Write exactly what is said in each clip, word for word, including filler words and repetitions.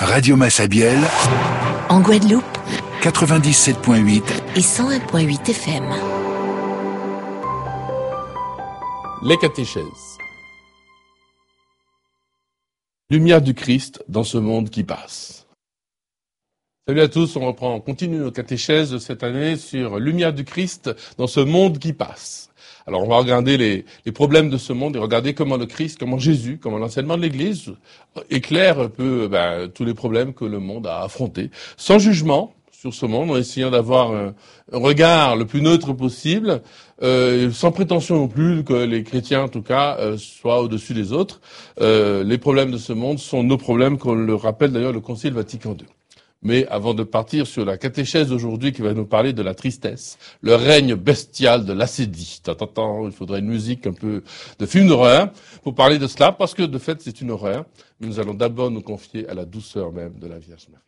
Radio Massabielle, en Guadeloupe, quatre-vingt-dix-sept point huit et cent un point huit F M. Les catéchèses. Lumière du Christ dans ce monde qui passe. Salut à tous, on reprend, on continue nos catéchèses de cette année sur Lumière du Christ dans ce monde qui passe. Alors on va regarder les, les problèmes de ce monde et regarder comment le Christ, comment Jésus, comment l'enseignement de l'Église éclaire un peu ben, tous les problèmes que le monde a affrontés, sans jugement sur ce monde, en essayant d'avoir un, un regard le plus neutre possible, euh, sans prétention non plus que les chrétiens en tout cas euh, soient au-dessus des autres. Euh, les problèmes de ce monde sont nos problèmes, comme le rappelle d'ailleurs le Concile Vatican deux. Mais avant de partir sur la catéchèse d'aujourd'hui qui va nous parler de la tristesse, le règne bestial de l'acédie. Tant, il faudrait une musique un peu de film d'horreur pour parler de cela, parce que de fait c'est une horreur. Mais nous allons d'abord nous confier à la douceur même de la Vierge Marie.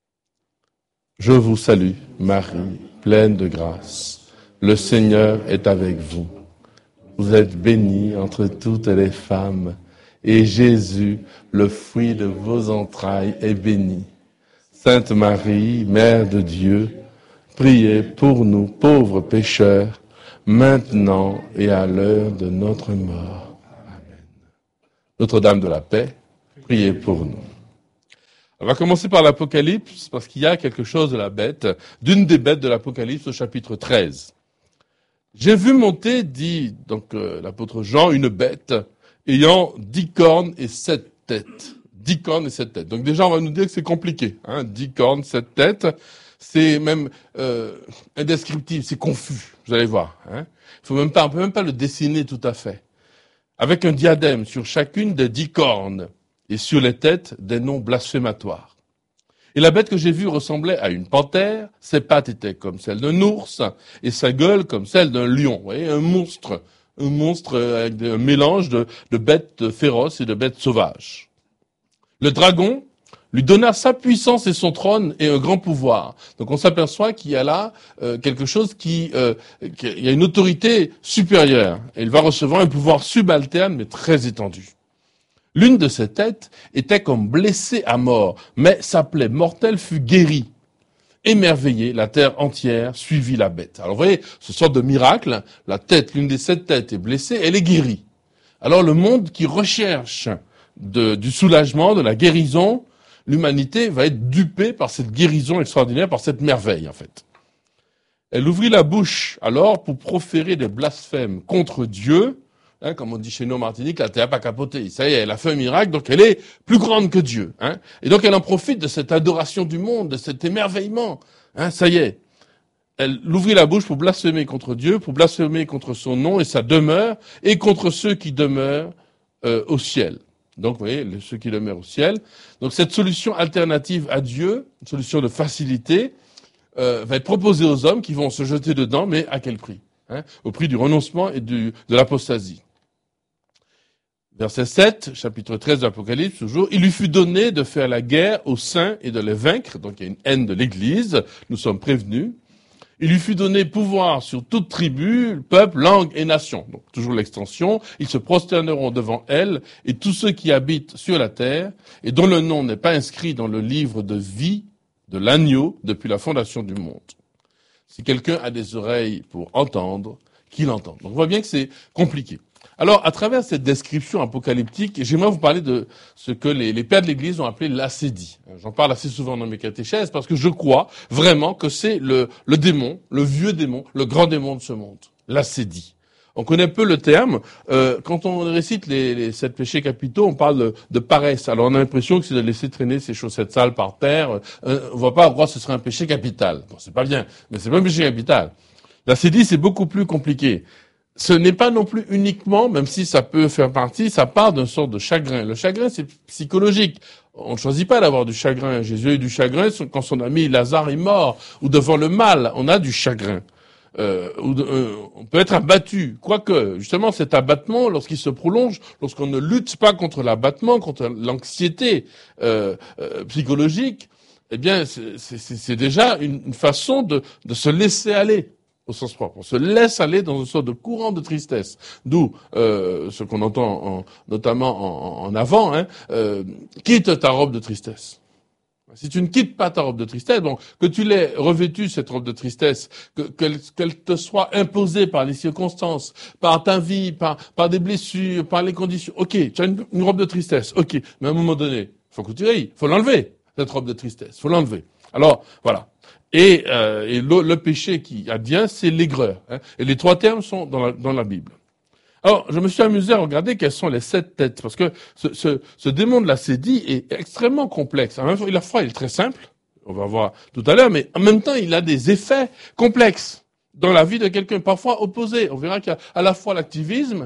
Je vous salue, Marie, pleine de grâce. Le Seigneur est avec vous. Vous êtes bénie entre toutes les femmes, et Jésus, le fruit de vos entrailles, est béni. Sainte Marie, Mère de Dieu, priez pour nous pauvres pécheurs, maintenant et à l'heure de notre mort. Amen. Notre-Dame de la paix, priez pour nous. On va commencer par l'Apocalypse, parce qu'il y a quelque chose de la bête, d'une des bêtes de l'Apocalypse au chapitre treize. J'ai vu monter, dit donc euh, l'apôtre Jean, une bête ayant dix cornes et sept têtes. Dix cornes et sept têtes. Donc déjà, on va nous dire que c'est compliqué. Hein, dix cornes, sept têtes, c'est même euh, indescriptible, c'est confus. Vous allez voir. Hein. Il faut même pas, on peut même pas le dessiner tout à fait. Avec un diadème sur chacune des dix cornes et sur les têtes des noms blasphématoires. Et la bête que j'ai vue ressemblait à une panthère. Ses pattes étaient comme celles d'un ours et sa gueule comme celle d'un lion. Vous voyez, un monstre, un monstre avec un mélange de, de bêtes féroces et de bêtes sauvages. Le dragon lui donna sa puissance et son trône et un grand pouvoir. Donc on s'aperçoit qu'il y a là euh, quelque chose qui... Euh, qu'il y a une autorité supérieure. Et il va recevoir un pouvoir subalterne mais très étendu. L'une de ses têtes était comme blessée à mort, mais sa plaie mortelle fut guérie. Émerveillée, la terre entière suivit la bête. Alors vous voyez, ce sort de miracle, la tête, l'une des sept têtes est blessée, elle est guérie. Alors le monde qui recherche De, du soulagement, de la guérison, l'humanité va être dupée par cette guérison extraordinaire, par cette merveille, en fait. Elle ouvrit la bouche, alors, pour proférer des blasphèmes contre Dieu, hein, comme on dit chez nous en Martinique, la terre n'a pas capoté. Ça y est, elle a fait un miracle, donc elle est plus grande que Dieu. Hein. Et donc elle en profite de cette adoration du monde, de cet émerveillement. Hein, ça y est. Elle ouvrit la bouche pour blasphémer contre Dieu, pour blasphémer contre son nom et sa demeure, et contre ceux qui demeurent euh, au ciel. Donc, vous voyez, ceux qui demeurent au ciel. Donc, cette solution alternative à Dieu, une solution de facilité, euh, va être proposée aux hommes qui vont se jeter dedans, mais à quel prix, hein? Au prix du renoncement et du, de l'apostasie. Verset sept, chapitre treize de l'Apocalypse, toujours. Il lui fut donné de faire la guerre aux saints et de les vaincre. Donc, il y a une haine de l'Église. Nous sommes prévenus. Il lui fut donné pouvoir sur toute tribu, peuple, langue et nation. Donc, toujours l'extension. Ils se prosterneront devant elle et tous ceux qui habitent sur la terre et dont le nom n'est pas inscrit dans le livre de vie de l'agneau depuis la fondation du monde. Si quelqu'un a des oreilles pour entendre, qu'il entende. Donc, on voit bien que c'est compliqué. Alors, à travers cette description apocalyptique, j'aimerais vous parler de ce que les, les pères de l'Église ont appelé l'acédie. J'en parle assez souvent dans mes catéchèses parce que je crois vraiment que c'est le, le démon, le vieux démon, le grand démon de ce monde, l'acédie. On connaît peu le terme. Euh, quand on récite les, les sept péchés capitaux, on parle de, de paresse. Alors, on a l'impression que c'est de laisser traîner ses chaussettes sales par terre. Euh, on voit pas pourquoi ce serait un péché capital. Bon, c'est pas bien, mais c'est pas un péché capital. L'acédie, c'est beaucoup plus compliqué. Ce n'est pas non plus uniquement, même si ça peut faire partie, ça part d'une sorte de chagrin. Le chagrin, c'est psychologique. On ne choisit pas d'avoir du chagrin. Jésus a eu du chagrin quand son ami Lazare est mort, ou devant le mal, on a du chagrin. Euh, ou de, euh, on peut être abattu. Quoique, justement, cet abattement, lorsqu'il se prolonge, lorsqu'on ne lutte pas contre l'abattement, contre l'anxiété euh, euh, psychologique, eh bien, c'est, c'est, c'est déjà une, une façon de, de se laisser aller. Au sens propre. On se laisse aller dans une sorte de courant de tristesse. D'où euh, ce qu'on entend en, notamment en, en avant, hein, euh, quitte ta robe de tristesse. Si tu ne quittes pas ta robe de tristesse, bon, que tu l'aies revêtue, cette robe de tristesse, que, qu'elle, qu'elle te soit imposée par les circonstances, par ta vie, par, par des blessures, par les conditions. Ok, tu as une, une robe de tristesse, ok, mais à un moment donné, faut que tu ailles, faut l'enlever, cette robe de tristesse, faut l'enlever. Alors, voilà. Et, euh, et le, le péché qui advient, c'est l'aigreur. Hein, et les trois termes sont dans la, dans la Bible. Alors, je me suis amusé à regarder quelles sont les sept têtes, parce que ce, ce, ce démon de la sédie est extrêmement complexe. À la fois, il est très simple, on va voir tout à l'heure, mais en même temps, il a des effets complexes dans la vie de quelqu'un, parfois opposés. On verra qu'il y a à la fois l'activisme,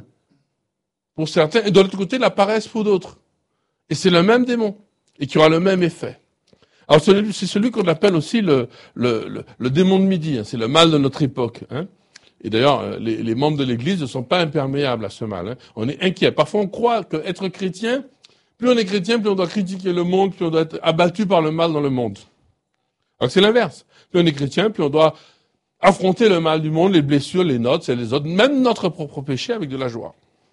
pour certains, et de l'autre côté, la paresse pour d'autres. Et c'est le même démon, et qui aura le même effet. Alors, c'est celui qu'on appelle aussi le, le, le, le démon de midi, hein, c'est le mal de notre époque, hein. Et d'ailleurs, les, les membres de l'Église ne sont pas imperméables à ce mal. Hein. On est inquiet. Parfois, on croit qu'être chrétien, plus on est chrétien, plus on doit critiquer le monde, plus on doit être abattu par le mal dans le monde. Alors c'est l'inverse. Plus on est chrétien, plus on doit affronter le mal du monde, les blessures, les notes, et les autres, même notre propre péché avec de la joie.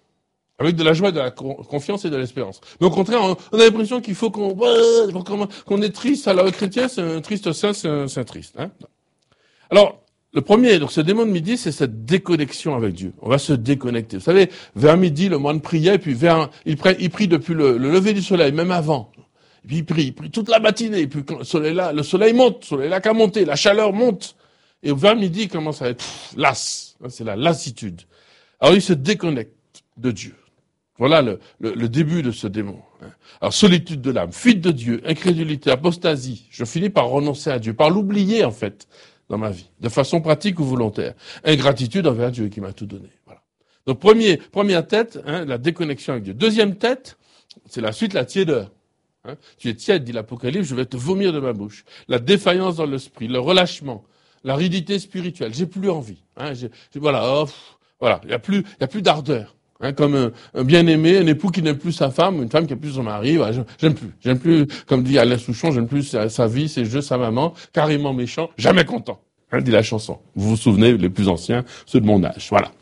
Avec de la joie, de la confiance et de l'espérance. Mais au contraire, on, on a l'impression qu'il faut qu'on, qu'on, qu'on est triste. Alors le chrétien, c'est un triste saint, c'est un saint triste. Hein. Alors, le premier, donc ce démon de midi, c'est cette déconnexion avec Dieu. On va se déconnecter. Vous savez, vers midi, le moine priait, puis vers, il prie, il prie depuis le, le lever du soleil, même avant. Et puis il prie, il prie toute la matinée, et puis quand le soleil là, le soleil monte, le soleil là qu'à monter, la chaleur monte. Et vers midi, il commence à être pff, las. C'est la lassitude. Alors il se déconnecte de Dieu. Voilà le, le, le début de ce démon. Alors solitude de l'âme, fuite de Dieu, incrédulité, apostasie. Je finis par renoncer à Dieu, par l'oublier en fait. Dans ma vie, de façon pratique ou volontaire. Ingratitude envers Dieu qui m'a tout donné. Voilà. Donc premier, première tête, hein, la déconnexion avec Dieu. Deuxième tête, c'est la suite, la tiédeur. Hein. Tu es tiède, dit l'Apocalypse, je vais te vomir de ma bouche. La défaillance dans l'esprit, le relâchement, l'aridité spirituelle. J'ai plus envie. Hein, j'ai, voilà, oh, pff, voilà, il y a plus, il y a plus d'ardeur. Hein, comme un, un bien-aimé, un époux qui n'aime plus sa femme, une femme qui n'aime plus son mari, voilà, j'aime plus. J'aime plus, comme dit Alain Souchon, j'aime plus sa, sa vie, ses jeux, sa maman, carrément méchant, jamais content. Hein, dit la chanson. Vous vous souvenez, les plus anciens, ceux de mon âge. Voilà.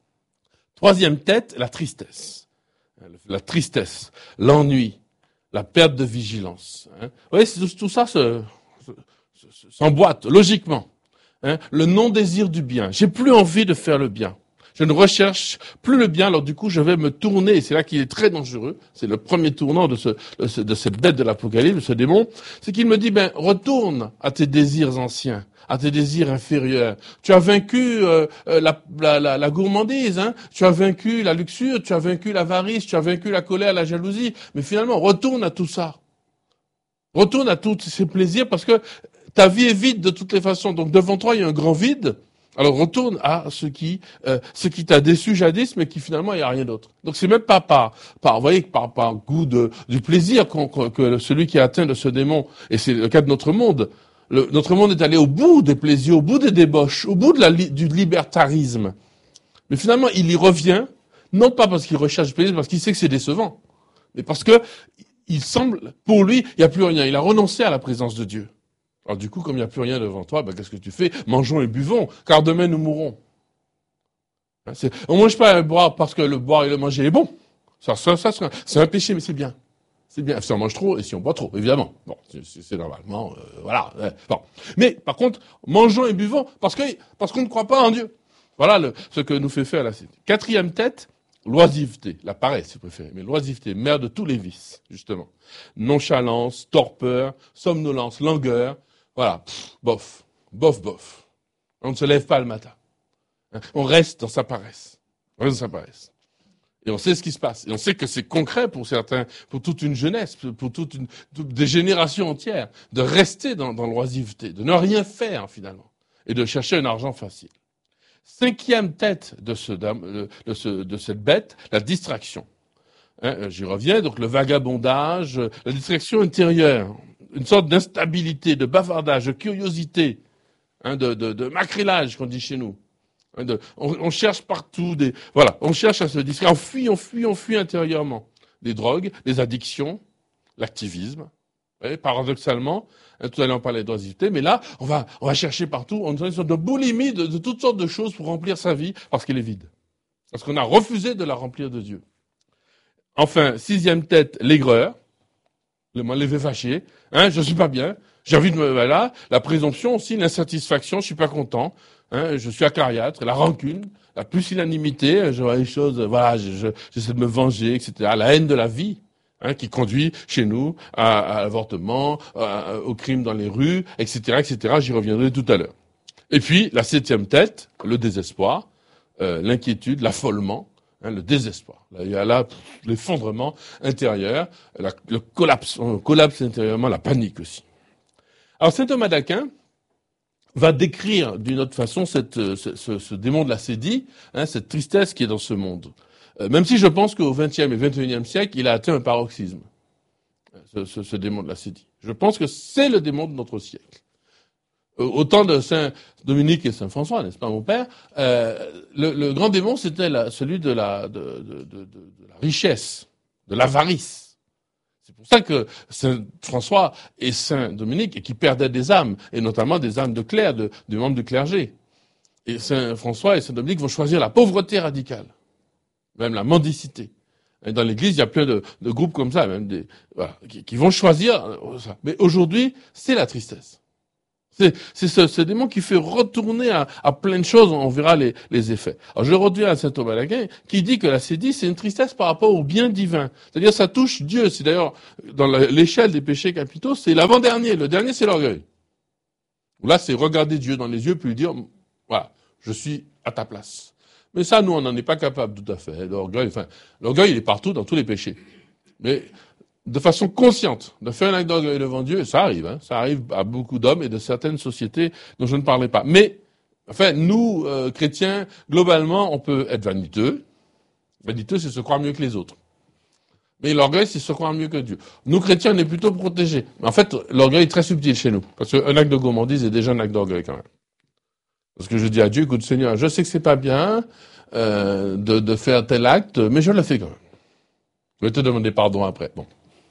Troisième tête, la tristesse. La tristesse, l'ennui, la perte de vigilance. Hein. Vous voyez, tout, tout ça se, se, se, s'emboîte logiquement. Hein. Le non-désir du bien. J'ai plus envie de faire le bien. Je ne recherche plus le bien, alors du coup, je vais me tourner, et c'est là qu'il est très dangereux, c'est le premier tournant de, ce, de, ce, de cette bête de l'Apocalypse, de ce démon, c'est qu'il me dit, ben, retourne à tes désirs anciens, à tes désirs inférieurs. Tu as vaincu euh, la, la, la, la gourmandise, hein, tu as vaincu la luxure, tu as vaincu l'avarice, tu as vaincu la colère, la jalousie, mais finalement, retourne à tout ça. Retourne à tous ces plaisirs, parce que ta vie est vide de toutes les façons, donc devant toi, il y a un grand vide. Alors retourne à ce qui, euh, ce qui t'a déçu jadis, mais qui finalement il n'y a rien d'autre. Donc c'est même pas par, par, vous voyez, par, par goût de, du plaisir qu'on, que celui qui est atteint de ce démon, et c'est le cas de notre monde. Le, notre monde est allé au bout des plaisirs, au bout des débauches, au bout de la, du libertarisme. Mais finalement il y revient, non pas parce qu'il recherche le plaisir, parce qu'il sait que c'est décevant, mais parce que il semble, pour lui, il n'y a plus rien. Il a renoncé à la présence de Dieu. Alors du coup, comme il n'y a plus rien devant toi, ben, qu'est-ce que tu fais? Mangeons et buvons, car demain nous mourrons. C'est, on mange pas à boire parce que le boire et le manger est bon. Ça, ça, ça, c'est un péché, mais c'est bien. C'est bien. Si on mange trop et si on boit trop, évidemment. Bon, c'est, c'est normalement, euh, voilà. Euh, bon. Mais par contre, mangeons et buvons parce que parce qu'on ne croit pas en Dieu. Voilà le, ce que nous fait faire la cité. Quatrième tête, l'oisiveté, la paresse, si vous préférez, mais l'oisiveté, mère de tous les vices, justement. Nonchalance, torpeur, somnolence, langueur. Voilà, pff, bof, bof, bof. On ne se lève pas le matin. On reste dans sa paresse. On reste dans sa paresse. Et on sait ce qui se passe. Et on sait que c'est concret pour certains, pour toute une jeunesse, pour toute une, toute, des générations entières, de rester dans, dans l'oisiveté, de ne rien faire finalement, et de chercher un argent facile. Cinquième tête de, ce, de, ce, de cette bête, la distraction. Hein, j'y reviens, donc le vagabondage, la distraction intérieure. Une sorte d'instabilité, de bavardage, de curiosité, hein, de, de, de macrélage qu'on dit chez nous. Hein, de, on, on cherche partout des, voilà, on cherche à se distraire, on fuit, on fuit, on fuit intérieurement. Les drogues, les addictions, l'activisme. Et paradoxalement, hein, tout à l'heure on parlait d'oisiveté, mais là, on va, on va chercher partout, on a une sorte de boulimie de, de toutes sortes de choses pour remplir sa vie, parce qu'elle est vide. Parce qu'on a refusé de la remplir de Dieu. Enfin, sixième tête, l'aigreur. Le mal levé fâché, hein, je suis pas bien, j'ai envie de me, voilà, la présomption aussi, l'insatisfaction, je suis pas content, hein, je suis acariâtre, la rancune, la pusillanimité, je vois les choses, voilà, je, je, j'essaie de me venger, et cetera. La haine de la vie, hein, qui conduit chez nous à, à l'avortement, à- au crime dans les rues, et cetera, et cetera. J'y reviendrai tout à l'heure. Et puis, la septième tête, le désespoir, euh, l'inquiétude, l'affolement, hein, le désespoir. Là, il y a là pff, l'effondrement intérieur, la- le collapse, on collapse intérieurement, la panique aussi. Alors, saint Thomas d'Aquin va décrire d'une autre façon cette, euh, ce, ce, ce démon de la sédie, hein, cette tristesse qui est dans ce monde. Euh, même si je pense qu'au vingtième et vingt et unième siècle, il a atteint un paroxysme, ce, ce, ce démon de la sédie. Je pense que c'est le démon de notre siècle. Au temps de Saint Dominique et Saint François, n'est-ce pas, mon père, euh, le, le grand démon, c'était la, celui de la, de, de, de, de la richesse, de l'avarice. C'est pour ça que Saint François et Saint Dominique, et qui perdaient des âmes, et notamment des âmes de clercs, de, de membres du clergé. Et Saint François et Saint Dominique vont choisir la pauvreté radicale, même la mendicité. Et dans l'Église, il y a plein de, de groupes comme ça, même des, voilà, qui, qui vont choisir ça. Mais aujourd'hui, c'est la tristesse. C'est, c'est ce, ce démon qui fait retourner à, à plein de choses, on verra les, les effets. Alors je reviens à saint Thomas d'Aquin, qui dit que la sédie, c'est une tristesse par rapport au bien divin. C'est-à-dire ça touche Dieu. C'est d'ailleurs, dans la, l'échelle des péchés capitaux, c'est l'avant-dernier. Le dernier, c'est l'orgueil. Là, c'est regarder Dieu dans les yeux, puis lui dire, voilà, je suis à ta place. Mais ça, nous, on n'en est pas capable tout à fait. L'orgueil, enfin, l'orgueil, il est partout dans tous les péchés. Mais de façon consciente, de faire un acte d'orgueil devant Dieu, ça arrive, hein, ça arrive à beaucoup d'hommes et de certaines sociétés dont je ne parlais pas. Mais, enfin, nous, euh, chrétiens, globalement, on peut être vaniteux. Vaniteux, c'est se croire mieux que les autres. Mais l'orgueil, c'est se croire mieux que Dieu. Nous, chrétiens, on est plutôt protégés. Mais en fait, l'orgueil est très subtil chez nous. Parce qu'un acte de gourmandise est déjà un acte d'orgueil, quand même. Parce que je dis à Dieu, écoute, Seigneur, je sais que c'est pas bien euh, de, de faire tel acte, mais je le fais quand même. Je vais te demander pardon après. Bon.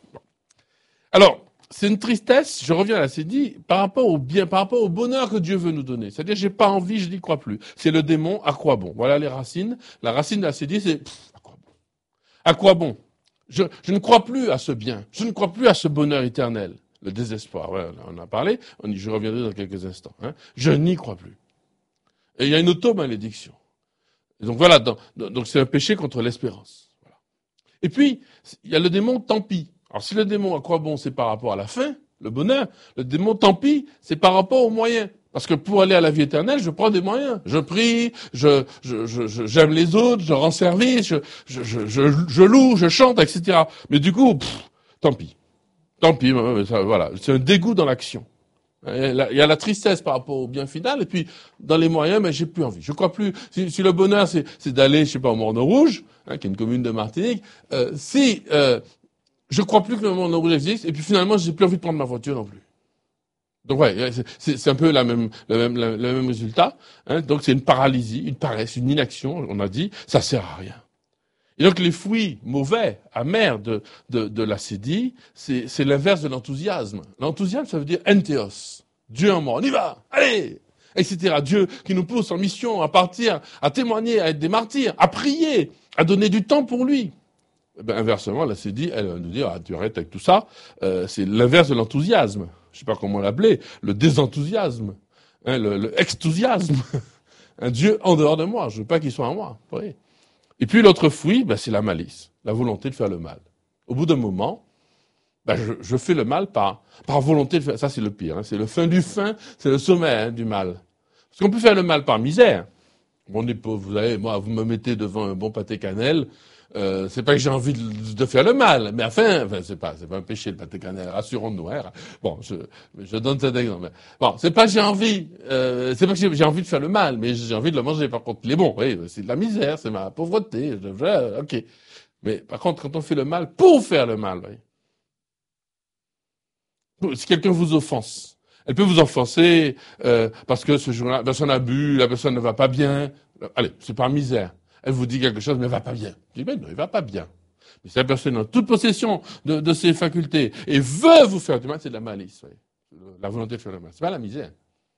Alors, c'est une tristesse, je reviens à la sédie, par rapport au bien, par rapport au bonheur que Dieu veut nous donner. C'est-à-dire, j'ai pas envie, je n'y crois plus. C'est le démon, à quoi bon? Voilà les racines. La racine de la sédie, c'est, pff, à quoi bon? À quoi bon? Je, je ne crois plus à ce bien. Je ne crois plus à ce bonheur éternel. Le désespoir, voilà, on en a parlé. On y, je reviendrai dans quelques instants. Hein. Je n'y crois plus. Et il y a une auto-malédiction. Et donc voilà, dans, donc c'est un péché contre l'espérance. Voilà. Et puis, il y a le démon, tant pis. Alors si le démon, à quoi bon, c'est par rapport à la fin, le bonheur, le démon, tant pis, c'est par rapport aux moyens. Parce que pour aller à la vie éternelle, je prends des moyens. Je prie, je, je, je, je j'aime les autres, je rends service, je, je, je, je, je loue, je chante, et cetera. Mais du coup, pff, tant pis. Tant pis, ça, voilà. C'est un dégoût dans l'action. Il y a la tristesse par rapport au bien final, et puis dans les moyens, mais j'ai plus envie. Je crois plus. Si, si le bonheur, c'est, c'est d'aller, je sais pas, au Morne Rouge, hein, qui est une commune de Martinique, euh, si euh, je crois plus que le Morne Rouge existe, et puis finalement, j'ai plus envie de prendre ma voiture non plus. Donc ouais, c'est, c'est un peu la même, le même, le même résultat. Hein. Donc c'est une paralysie, une paresse, une inaction. On a dit, ça sert à rien. Et donc les fruits mauvais, amers de, de, de la sédie, c'est, c'est l'inverse de l'enthousiasme. L'enthousiasme, ça veut dire entheos. Dieu en moi, on y va, allez, et cetera. Dieu qui nous pousse en mission à partir, à témoigner, à être des martyrs, à prier, à donner du temps pour lui. Eh ben, inversement, la sédie, elle va nous dire, ah, tu arrêtes avec tout ça, euh, c'est l'inverse de l'enthousiasme. Je sais pas comment l'appeler, le désenthousiasme, hein, le, le extousiasme. Un Dieu en dehors de moi, je veux pas qu'il soit en moi. Vous voyez. Et puis l'autre fruit, ben, c'est la malice, la volonté de faire le mal. Au bout d'un moment, ben, je, je fais le mal par, par volonté de faire. Ça, c'est le pire. Hein. C'est le fin du fin, c'est le sommet hein, du mal. Parce qu'on peut faire le mal par misère. Bon, vous savez, moi, vous me mettez devant un bon pâté cannelle. Euh, c'est pas que j'ai envie de, de faire le mal, mais enfin, enfin c'est pas, c'est pas un péché le pâté cannelle. Rassurons-nous. Hein. Bon, je, je donne cet exemple. Bon, c'est pas que j'ai envie, euh, c'est pas que j'ai, j'ai envie de faire le mal, mais j'ai envie de le manger. Par contre, il est bon. Oui, c'est de la misère, c'est ma pauvreté. Je, je, ok. Mais par contre, quand on fait le mal pour faire le mal, oui. Si quelqu'un vous offense, elle peut vous offenser euh, parce que ce jour-là, la personne a bu, la personne ne va pas bien. Allez, c'est par misère. Elle vous dit quelque chose, mais elle va pas bien. Je dis, mais non, il va pas bien. Mais si la personne est en toute possession de, de ses facultés et veut vous faire du mal, c'est de la malice. Oui. La volonté de faire le mal. C'est pas la misère.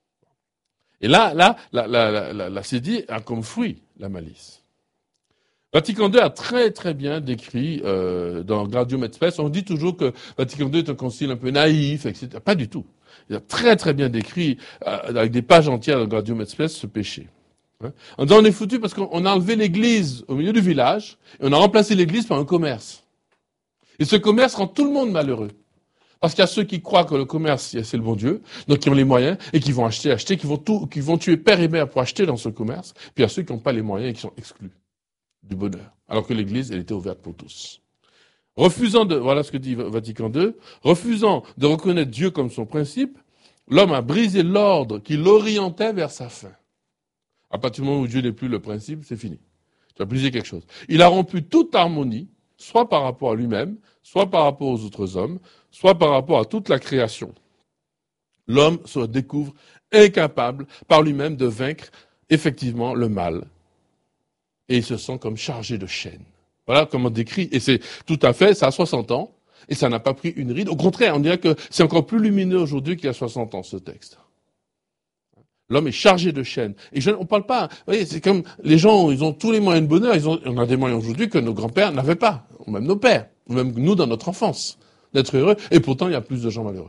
Et là, là, la, la, la, la, la sédie a comme fruit la malice. Vatican deux a très très bien décrit euh, dans Gaudium et Spes. On dit toujours que Vatican deux est un concile un peu naïf, et cetera. Pas du tout. Il a très très bien décrit, euh, avec des pages entières dans Gaudium et Spes, ce péché. Hein? En disant on est foutu parce qu'on a enlevé l'église au milieu du village et on a remplacé l'église par un commerce. Et ce commerce rend tout le monde malheureux. Parce qu'il y a ceux qui croient que le commerce, c'est le bon Dieu, donc qui ont les moyens et qui vont acheter, acheter, qui vont tout, qui vont tuer père et mère pour acheter dans ce commerce. Puis il y a ceux qui n'ont pas les moyens et qui sont exclus du bonheur. Alors que l'église, elle était ouverte pour tous. Refusant de, voilà ce que dit Vatican deux, refusant de reconnaître Dieu comme son principe, l'homme a brisé l'ordre qui l'orientait vers sa fin. À partir du moment où Dieu n'est plus le principe, c'est fini. Tu as brisé quelque chose. Il a rompu toute harmonie, soit par rapport à lui-même, soit par rapport aux autres hommes, soit par rapport à toute la création. L'homme se découvre incapable par lui-même de vaincre effectivement le mal. Et il se sent comme chargé de chaînes. Voilà comment on décrit. Et c'est tout à fait, ça a soixante ans, et ça n'a pas pris une ride. Au contraire, on dirait que c'est encore plus lumineux aujourd'hui qu'il y a soixante ans, ce texte. L'homme est chargé de chaînes. Et je, on parle pas, vous voyez, c'est comme les gens, ils ont tous les moyens de bonheur, ils ont, on a des moyens aujourd'hui que nos grands-pères n'avaient pas, ou même nos pères, ou même nous dans notre enfance, d'être heureux, et pourtant il y a plus de gens malheureux.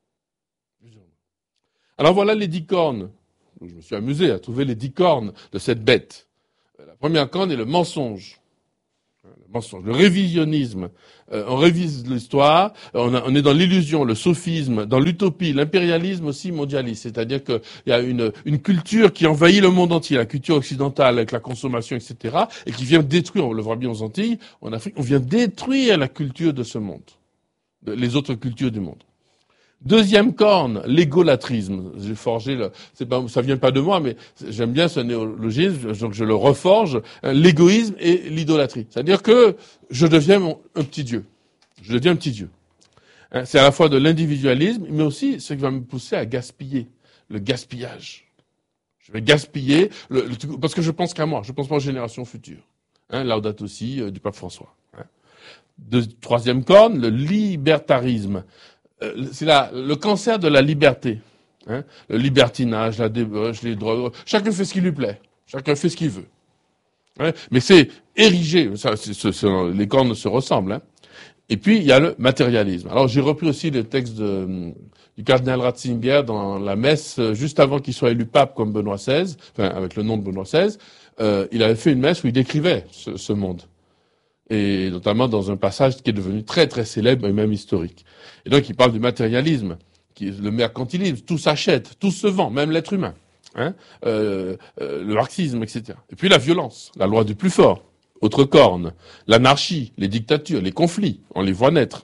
Alors voilà les dix cornes. Je me suis amusé à trouver les dix cornes de cette bête. La première corne est le mensonge. Le mensonge, le révisionnisme. Euh, on révise l'histoire, on, a, on est dans l'illusion, le sophisme, dans l'utopie, l'impérialisme aussi mondialiste. C'est-à-dire qu'il y a une, une culture qui envahit le monde entier, la culture occidentale avec la consommation, et cetera, et qui vient détruire, on le voit bien aux Antilles, en Afrique, on vient détruire la culture de ce monde, les autres cultures du monde. Deuxième corne, l'égolatrisme. J'ai forgé le, c'est pas, ça vient pas de moi, mais j'aime bien ce néologisme, donc je le reforge. L'égoïsme et l'idolâtrie. C'est-à-dire que je deviens mon, un petit Dieu. Je deviens un petit Dieu. Hein, c'est à la fois de l'individualisme, mais aussi ce qui va me pousser à gaspiller. Le gaspillage. Je vais gaspiller, le, le, parce que je pense qu'à moi, je pense pas aux générations futures. Hein, Laudato si euh, du pape François. Hein. De, troisième corne, le libertarisme. C'est la, le cancer de la liberté. Hein, le libertinage, la débauche, les drogues. Chacun fait ce qui lui plaît. Chacun fait ce qu'il veut. Hein, mais c'est érigé. Ça, c'est, c'est, c'est, les cornes se ressemblent. Hein. Et puis, il y a le matérialisme. Alors, j'ai repris aussi le texte de, du cardinal Ratzinger dans la messe, juste avant qu'il soit élu pape comme Benoît seize, enfin, avec le nom de Benoît seize. Euh, il avait fait une messe où il décrivait ce, ce monde. Et notamment dans un passage qui est devenu très très célèbre et même historique. Et donc il parle du matérialisme, qui est le mercantilisme, tout s'achète, tout se vend, même l'être humain, hein, euh, euh, le marxisme, et cetera. Et puis la violence, la loi du plus fort, autre corne, l'anarchie, les dictatures, les conflits, on les voit naître.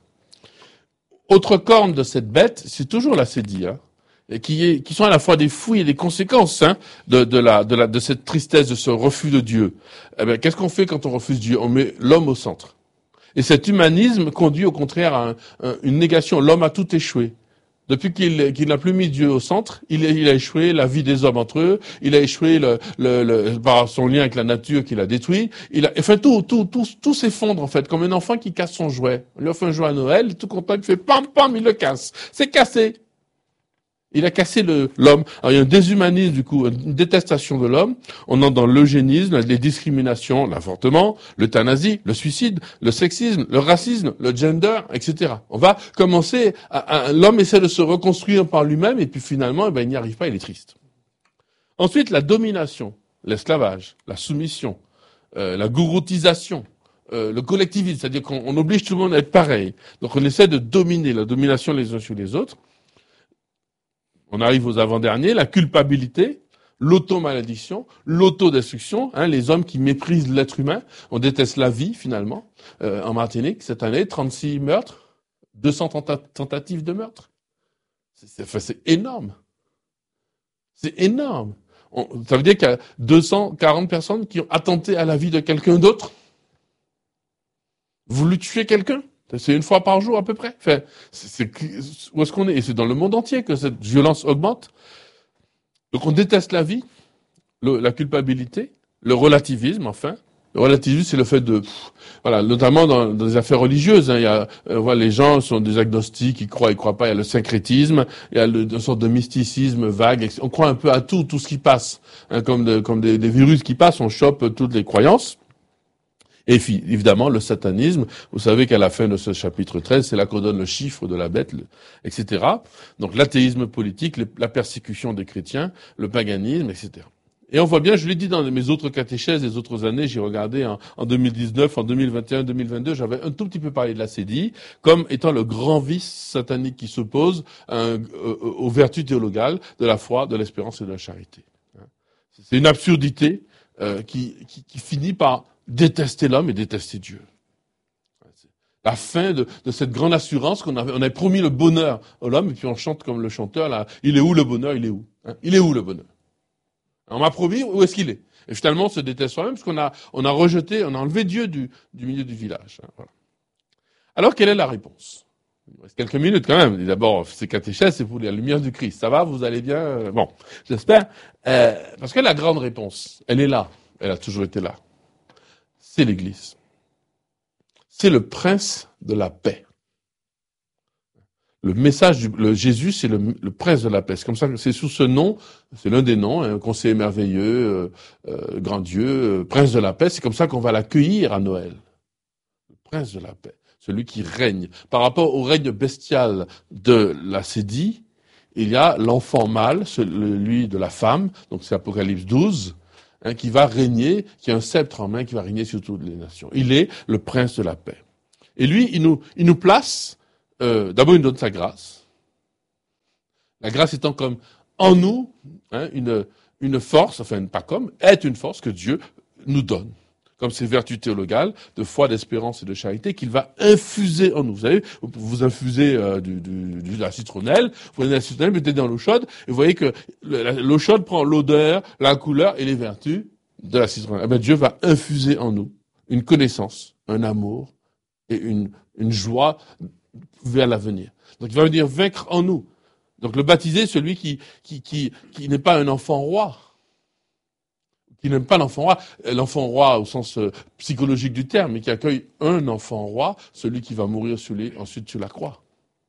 Autre corne de cette bête, c'est toujours la sédie, hein, et qui, est, qui sont à la fois des fouilles et des conséquences hein, de, de, la, de, la, de cette tristesse, de ce refus de Dieu. Eh bien, qu'est-ce qu'on fait quand on refuse Dieu? On met l'homme au centre. Et cet humanisme conduit au contraire à un, un, une négation. L'homme a tout échoué. Depuis qu'il, qu'il n'a plus mis Dieu au centre, il, il a échoué la vie des hommes entre eux, il a échoué le, le, le, par son lien avec la nature qu'il a détruit. Il a, enfin, tout, tout, tout, tout s'effondre en fait, comme un enfant qui casse son jouet. On lui offre un jouet à Noël, il est tout content, il fait pam pam, il le casse. C'est cassé. Il a cassé le, l'homme. Alors, il y a un déshumanisme, du coup, une détestation de l'homme. On entre dans l'eugénisme, les discriminations, l'avortement, l'euthanasie, le suicide, le sexisme, le racisme, le gender, et cetera. On va commencer à, à l'homme essaie de se reconstruire par lui-même et puis finalement, eh ben, il n'y arrive pas, il est triste. Ensuite, la domination, l'esclavage, la soumission, euh, la gouroutisation, euh, le collectivisme, c'est-à-dire qu'on on oblige tout le monde à être pareil. Donc, on essaie de dominer, la domination les uns sur les autres. On arrive aux avant-derniers, la culpabilité, l'automalédiction, l'autodestruction, hein, les hommes qui méprisent l'être humain. On déteste la vie, finalement. Euh, en Martinique, cette année, trente-six meurtres, deux cents tenta- tentatives de meurtre. C'est, c'est, enfin, c'est énorme. C'est énorme. On, ça veut dire qu'il y a deux cent quarante personnes qui ont attenté à la vie de quelqu'un d'autre. Voulu tuer quelqu'un. C'est une fois par jour à peu près. Enfin, c'est, c'est, où est-ce qu'on est? Et c'est dans le monde entier que cette violence augmente. Donc on déteste la vie, le, la culpabilité, le relativisme, enfin. Le relativisme, c'est le fait de, pff, voilà, notamment dans, dans les affaires religieuses. Hein, il y a, euh, voilà, les gens sont des agnostiques, ils croient, ils croient pas. Il y a le syncrétisme, il y a le, une sorte de mysticisme vague. On croit un peu à tout, tout ce qui passe, hein, comme, de, comme des, des virus qui passent, on chope toutes les croyances. Et évidemment, le satanisme, vous savez qu'à la fin de ce chapitre treize, c'est là qu'on donne le chiffre de la bête, le, et cetera. Donc l'athéisme politique, la persécution des chrétiens, le paganisme, et cetera. Et on voit bien, je l'ai dit dans mes autres catéchèses des autres années, j'ai regardé en, en deux mille dix-neuf, en deux mille vingt et un, deux mille vingt-deux, j'avais un tout petit peu parlé de la sédille comme étant le grand vice satanique qui s'oppose euh, aux vertus théologales de la foi, de l'espérance et de la charité. C'est une absurdité euh, qui, qui, qui finit par détester l'homme et détester Dieu. La fin de, de cette grande assurance qu'on avait, on avait promis le bonheur à l'homme, et puis on chante comme le chanteur là, il est où le bonheur, il est où hein? Il est où le bonheur? On m'a promis, où est-ce qu'il est? Et finalement, on se déteste soi-même, parce qu'on a, on a rejeté, on a enlevé Dieu du, du milieu du village. Hein, voilà. Alors, quelle est la réponse? Il reste quelques minutes quand même. D'abord, ces catéchèses, c'est pour la lumière du Christ. Ça va, vous allez bien? Bon, j'espère. Euh, parce que la grande réponse, elle est là. Elle a toujours été là. C'est l'Église. C'est le prince de la paix. Le message du le Jésus, c'est le, le prince de la paix. C'est comme ça que c'est sous ce nom, c'est l'un des noms, un conseiller merveilleux, euh, euh, grand Dieu, euh, prince de la paix. C'est comme ça qu'on va l'accueillir à Noël. Le prince de la paix, celui qui règne. Par rapport au règne bestial de la sédie, il y a l'enfant mâle, celui de la femme, donc c'est Apocalypse douze, hein, qui va régner, qui a un sceptre en main, qui va régner sur toutes les nations. Il est le prince de la paix. Et lui, il nous, il nous place. Euh, d'abord, il nous donne sa grâce. La grâce étant comme en nous, hein, une, une force, enfin pas comme, est une force que Dieu nous donne. Comme ces vertus théologales de foi, d'espérance et de charité qu'il va infuser en nous. Vous savez, vous, vous infusez euh, du, du, du, de la citronnelle, vous prenez la citronnelle, vous mettez dans l'eau chaude, et vous voyez que l'eau chaude prend l'odeur, la couleur et les vertus de la citronnelle. Eh bien, Dieu va infuser en nous une connaissance, un amour et une, une joie vers l'avenir. Donc il va venir vaincre en nous. Donc le baptisé, celui qui, qui, qui, qui n'est pas un enfant roi, qui n'aime pas l'enfant roi, l'enfant roi au sens euh, psychologique du terme, mais qui accueille un enfant roi, celui qui va mourir sur les, ensuite sur la croix.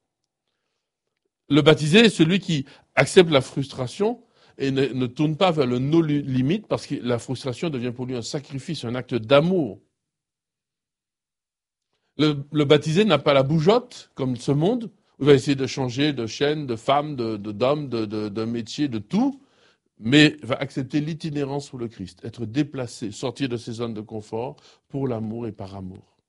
Le baptisé est celui qui accepte la frustration et ne, ne tourne pas vers le no limite parce que la frustration devient pour lui un sacrifice, un acte d'amour. Le, le baptisé n'a pas la bougeotte, comme ce monde, où il va essayer de changer de chaîne, de femme, de, de, d'homme, de, de, de métier, de tout, mais va accepter l'itinérance pour le Christ, être déplacé, sortir de ses zones de confort pour l'amour et par amour.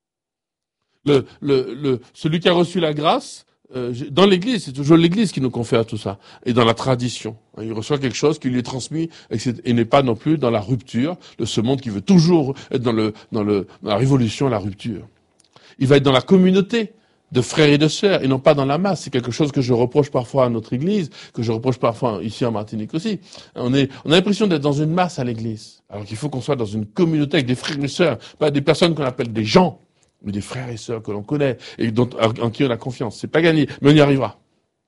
Le, le, le, celui qui a reçu la grâce, euh, dans l'Église, c'est toujours l'Église qui nous confère tout ça, et dans la tradition. Il reçoit quelque chose qui lui est transmis, et, et n'est pas non plus dans la rupture de ce monde qui veut toujours être dans, le, dans, le, dans la révolution, la rupture. Il va être dans la communauté de frères et de sœurs, et non pas dans la masse. C'est quelque chose que je reproche parfois à notre Église, que je reproche parfois ici en Martinique aussi. On, est, on a l'impression d'être dans une masse à l'Église, alors qu'il faut qu'on soit dans une communauté avec des frères et sœurs, pas des personnes qu'on appelle des gens, mais des frères et sœurs que l'on connaît, et dont, en qui on a confiance. C'est pas gagné, mais on y arrivera.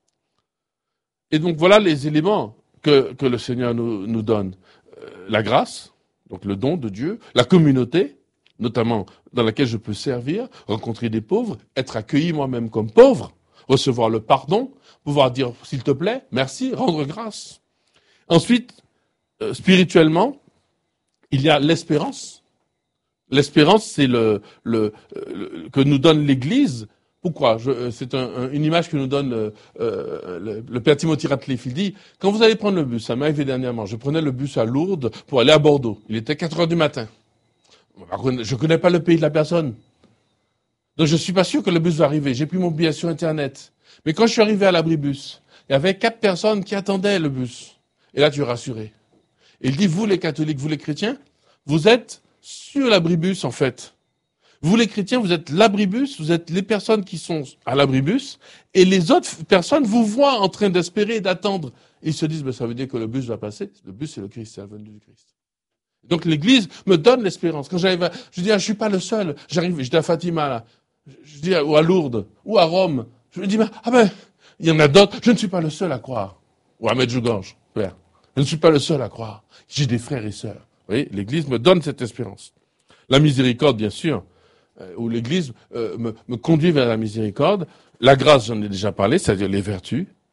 Et donc voilà les éléments que, que le Seigneur nous, nous donne. Euh, la grâce, donc le don de Dieu, la communauté, notamment dans laquelle je peux servir, rencontrer des pauvres, être accueilli moi-même comme pauvre, recevoir le pardon, pouvoir dire s'il te plaît, merci, rendre grâce. Ensuite, euh, spirituellement, il y a l'espérance. L'espérance, c'est le, le, le que nous donne l'Église. Pourquoi? Je, c'est un, un, une image que nous donne le, euh, le, le Père Timothy Ratcliffe. Il dit, quand vous allez prendre le bus, ça m'est arrivé dernièrement, je prenais le bus à Lourdes pour aller à Bordeaux. Il était quatre heures du matin. Je ne connais pas le pays de la personne. Donc je ne suis pas sûr que le bus va arriver. J'ai pris mon billet sur Internet. Mais quand je suis arrivé à l'abribus, il y avait quatre personnes qui attendaient le bus. Et là, tu es rassuré. Et il dit, vous les catholiques, vous les chrétiens, vous êtes sur l'abribus en fait. Vous les chrétiens, vous êtes l'abribus, vous êtes les personnes qui sont à l'abribus, et les autres personnes vous voient en train d'espérer et d'attendre. Ils se disent, ben, ça veut dire que le bus va passer. Le bus, c'est le Christ, c'est la venue du Christ. Donc l'Église me donne l'espérance. Quand j'arrive, à, je dis, ah, je suis pas le seul. J'arrive, j'étais à Fatima là, je dis, ou à Lourdes, ou à Rome. Je me dis, ah ben, il y en a d'autres. Je ne suis pas le seul à croire. Ou à Medjugorje, père. Je ne suis pas le seul à croire. J'ai des frères et sœurs. Vous voyez, l'Église me donne cette espérance. La miséricorde, bien sûr, euh, où l'Église euh, me, me conduit vers la miséricorde. La grâce, j'en ai déjà parlé, c'est-à-dire les vertus.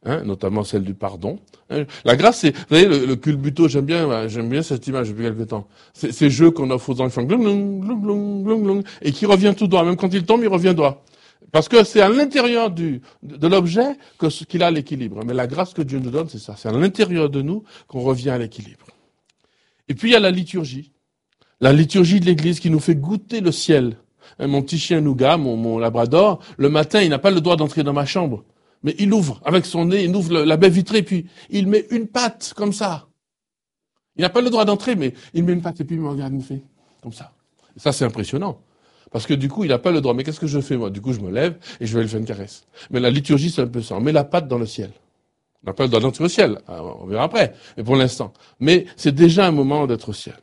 hein, notamment celle du pardon. Hein. La grâce, c'est, vous voyez, le, le culbuto, j'aime bien, j'aime bien cette image depuis quelque temps. C'est ces jeux qu'on offre aux enfants, glung, glung, glung, glung, glung, glung, et qui revient tout droit. Même quand il tombe, il revient droit. Parce que c'est à l'intérieur du, de l'objet que, qu'il a l'équilibre. Mais la grâce que Dieu nous donne, c'est ça. C'est à l'intérieur de nous qu'on revient à l'équilibre. Et puis il y a la liturgie. La liturgie de l'Église qui nous fait goûter le ciel. Hein, mon petit chien Nougat, mon, mon labrador, le matin, il n'a pas le droit d'entrer dans ma chambre. Mais il ouvre, avec son nez, il ouvre le, la baie vitrée, puis il met une patte, comme ça. Il n'a pas le droit d'entrer, mais il met une patte, et puis il me regarde, il me fait, comme ça. Et ça, c'est impressionnant. Parce que du coup, il n'a pas le droit. Mais qu'est-ce que je fais, moi? Du coup, je me lève, et je vais lui faire une caresse. Mais la liturgie, c'est un peu ça. On met la patte dans le ciel. On n'a pas le droit d'entrer au ciel. Alors, on verra après. Mais pour l'instant. Mais c'est déjà un moment d'être au ciel.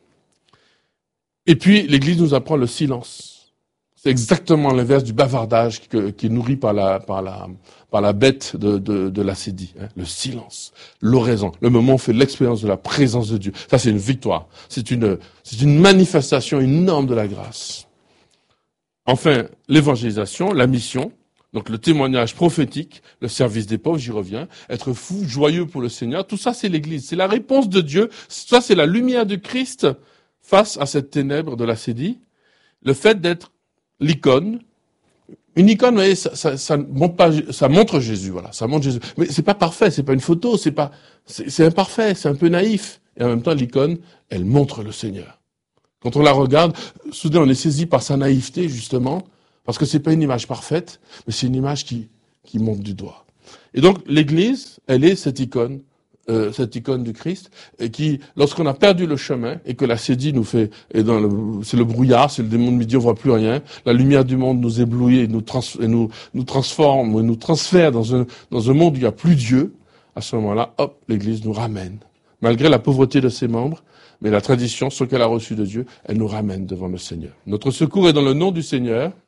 Et puis, l'Église nous apprend le silence. C'est exactement l'inverse du bavardage qui, qui est nourri par la, par la, par la bête de, de, de l'acédie. Hein. Le silence, l'oraison, le moment où on fait l'expérience de la présence de Dieu. Ça, c'est une victoire. C'est une, c'est une manifestation énorme de la grâce. Enfin, l'évangélisation, la mission, donc le témoignage prophétique, le service des pauvres, j'y reviens, être fou, joyeux pour le Seigneur, tout ça, c'est l'Église. C'est la réponse de Dieu. Ça, c'est la lumière de Christ face à cette ténèbre de l'acédie. Le fait d'être l'icône, une icône, vous voyez, ça, ça, ça montre pas, ça montre Jésus, voilà, ça montre Jésus. Mais c'est pas parfait, c'est pas une photo, c'est pas, c'est, c'est imparfait, c'est un peu naïf. Et en même temps, l'icône, elle montre le Seigneur. Quand on la regarde, soudain, on est saisi par sa naïveté, justement, parce que c'est pas une image parfaite, mais c'est une image qui, qui monte du doigt. Et donc, l'Église, elle est cette icône, Euh, cette icône du Christ, et qui, lorsqu'on a perdu le chemin, et que l'acédie nous fait, et dans le, c'est le brouillard, c'est le démon de midi, on voit plus rien, la lumière du monde nous éblouit et nous, trans, et nous, nous transforme, et nous transfère dans un, dans un monde où il n'y a plus Dieu, à ce moment-là, hop, l'Église nous ramène. Malgré la pauvreté de ses membres, mais la tradition, ce qu'elle a reçu de Dieu, elle nous ramène devant le Seigneur. Notre secours est dans le nom du Seigneur,